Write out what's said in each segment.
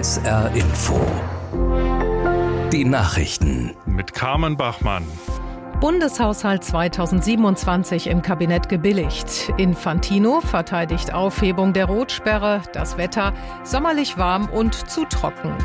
SR Info. Die Nachrichten. Mit Carmen Bachmann. Bundeshaushalt 2027 im Kabinett gebilligt. Infantino verteidigt Aufhebung der Rotsperre. Das Wetter sommerlich warm und zu trocken.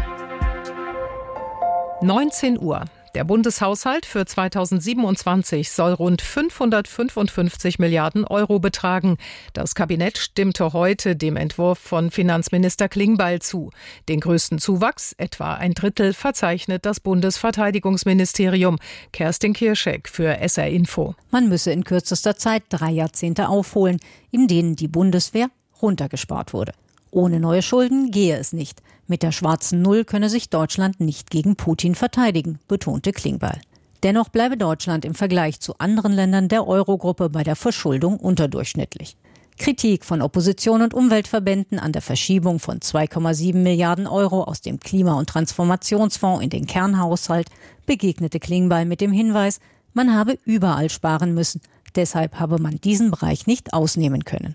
19 Uhr. Der Bundeshaushalt für 2027 soll rund 555 Milliarden Euro betragen. Das Kabinett stimmte heute dem Entwurf von Finanzminister Klingbeil zu. Den größten Zuwachs, etwa ein Drittel, verzeichnet das Bundesverteidigungsministerium. Kerstin Kirschek für SR Info. Man müsse in kürzester Zeit 3 Jahrzehnte aufholen, in denen die Bundeswehr runtergespart wurde. Ohne neue Schulden gehe es nicht. Mit der schwarzen Null könne sich Deutschland nicht gegen Putin verteidigen, betonte Klingbeil. Dennoch bleibe Deutschland im Vergleich zu anderen Ländern der Euro-Gruppe bei der Verschuldung unterdurchschnittlich. Kritik von Opposition und Umweltverbänden an der Verschiebung von 2,7 Milliarden Euro aus dem Klima- und Transformationsfonds in den Kernhaushalt begegnete Klingbeil mit dem Hinweis, man habe überall sparen müssen. Deshalb habe man diesen Bereich nicht ausnehmen können.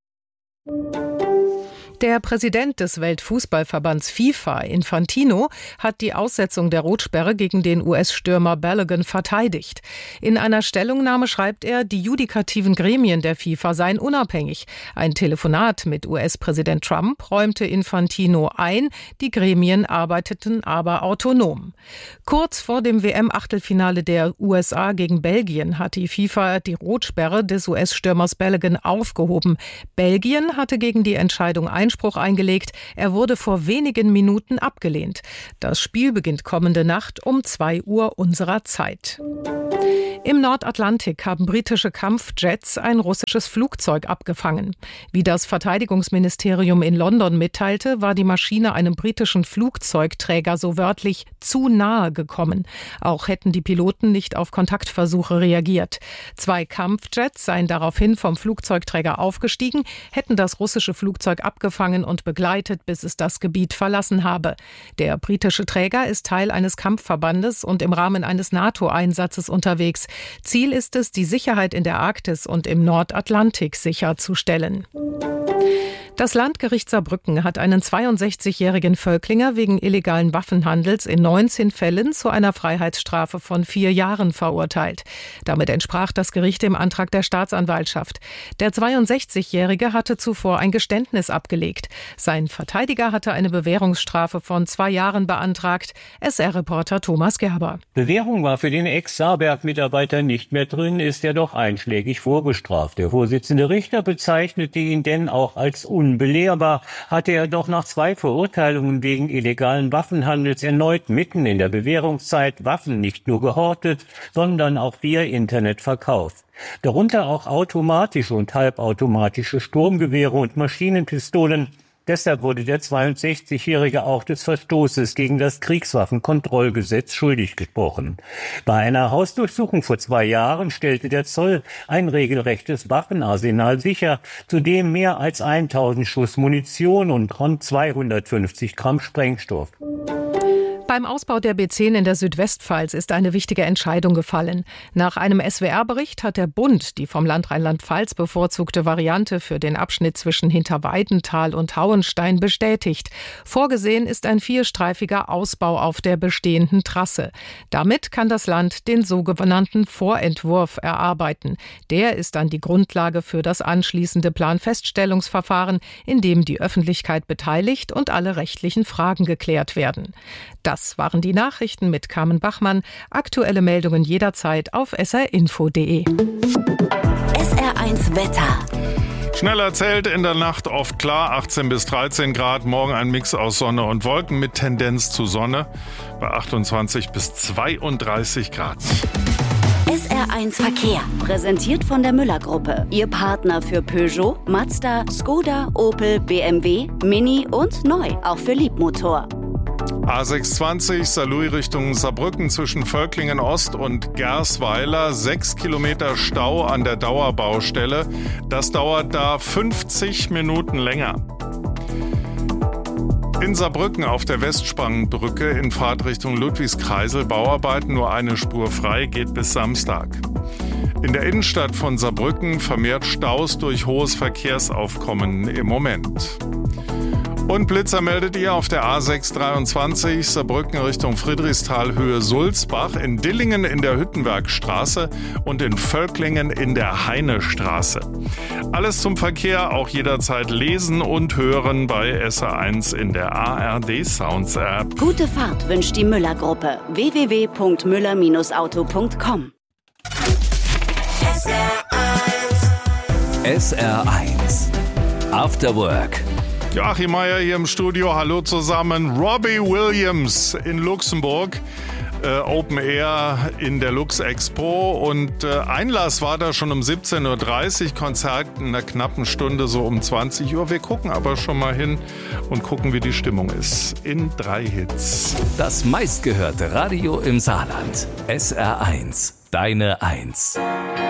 Der Präsident des Weltfußballverbands FIFA, Infantino, hat die Aussetzung der Rotsperre gegen den US-Stürmer Balogun verteidigt. In einer Stellungnahme schreibt er, die judikativen Gremien der FIFA seien unabhängig. Ein Telefonat mit US-Präsident Trump räumte Infantino ein, die Gremien arbeiteten aber autonom. Kurz vor dem WM-Achtelfinale der USA gegen Belgien hat die FIFA die Rotsperre des US-Stürmers Balogun aufgehoben. Belgien hatte gegen die Entscheidung Einspruch eingelegt. Er wurde vor wenigen Minuten abgelehnt. Das Spiel beginnt kommende Nacht um 2 Uhr unserer Zeit. Im Nordatlantik haben britische Kampfjets ein russisches Flugzeug abgefangen. Wie das Verteidigungsministerium in London mitteilte, war die Maschine einem britischen Flugzeugträger so wörtlich zu nahe gekommen. Auch hätten die Piloten nicht auf Kontaktversuche reagiert. 2 Kampfjets seien daraufhin vom Flugzeugträger aufgestiegen, hätten das russische Flugzeug abgefangen und begleitet, bis es das Gebiet verlassen habe. Der britische Träger ist Teil eines Kampfverbandes und im Rahmen eines NATO-Einsatzes unterwegs. Ziel ist es, die Sicherheit in der Arktis und im Nordatlantik sicherzustellen. Das Landgericht Saarbrücken hat einen 62-jährigen Völklinger wegen illegalen Waffenhandels in 19 Fällen zu einer Freiheitsstrafe von 4 Jahren verurteilt. Damit entsprach das Gericht dem Antrag der Staatsanwaltschaft. Der 62-Jährige hatte zuvor ein Geständnis abgelegt. Sein Verteidiger hatte eine Bewährungsstrafe von 2 Jahren beantragt. SR-Reporter Thomas Gerber. Bewährung war für den Ex-Saarberg-Mitarbeiter nicht mehr drin, ist er doch einschlägig vorbestraft. Der Vorsitzende Richter bezeichnete ihn denn auch als unbelehrbar, hatte er doch nach 2 Verurteilungen wegen illegalen Waffenhandels erneut mitten in der Bewährungszeit Waffen nicht nur gehortet, sondern auch via Internet verkauft. Darunter auch automatische und halbautomatische Sturmgewehre und Maschinenpistolen. Deshalb wurde der 62-Jährige auch des Verstoßes gegen das Kriegswaffenkontrollgesetz schuldig gesprochen. Bei einer Hausdurchsuchung vor 2 Jahren stellte der Zoll ein regelrechtes Waffenarsenal sicher, zudem mehr als 1000 Schuss Munition und rund 250 Gramm Sprengstoff. Beim Ausbau der B10 in der Südwestpfalz ist eine wichtige Entscheidung gefallen. Nach einem SWR-Bericht hat der Bund die vom Land Rheinland-Pfalz bevorzugte Variante für den Abschnitt zwischen Hinterweidenthal und Hauenstein bestätigt. Vorgesehen ist ein 4-streifiger Ausbau auf der bestehenden Trasse. Damit kann das Land den sogenannten Vorentwurf erarbeiten. Der ist dann die Grundlage für das anschließende Planfeststellungsverfahren, in dem die Öffentlichkeit beteiligt und alle rechtlichen Fragen geklärt werden. Das waren die Nachrichten mit Carmen Bachmann. Aktuelle Meldungen jederzeit auf srinfo.de. SR1 Wetter. Schnell erzählt, in der Nacht oft klar, 18 bis 13 Grad. Morgen ein Mix aus Sonne und Wolken mit Tendenz zu Sonne bei 28 bis 32 Grad. SR1 Verkehr, präsentiert von der Müller-Gruppe. Ihr Partner für Peugeot, Mazda, Skoda, Opel, BMW, Mini und neu, auch für Liebmotor. A620 Saarlouis Richtung Saarbrücken zwischen Völklingen Ost und Gersweiler. 6 Kilometer Stau an der Dauerbaustelle. Das dauert da 50 Minuten länger. In Saarbrücken auf der Westsprangbrücke in Fahrtrichtung Ludwigskreisel Bauarbeiten, nur eine Spur frei, geht bis Samstag. In der Innenstadt von Saarbrücken vermehrt Staus durch hohes Verkehrsaufkommen im Moment. Und Blitzer meldet ihr auf der A623 Saarbrücken Richtung Friedrichsthal Höhe Sulzbach, in Dillingen in der Hüttenbergstraße und in Völklingen in der Heinestraße. Alles zum Verkehr auch jederzeit lesen und hören bei SR1 in der ARD Sounds App. Gute Fahrt wünscht die Müller-Gruppe. www.müller-auto.com. SR1 After Work. Joachim Meier hier im Studio. Hallo zusammen. Robbie Williams in Luxemburg. Open Air in der Lux Expo und Einlass war da schon um 17.30 Uhr, Konzert in einer knappen Stunde so um 20 Uhr. Wir gucken aber schon mal hin und gucken, wie die Stimmung ist. In 3 Hits. Das meistgehörte Radio im Saarland. SR1, deine 1.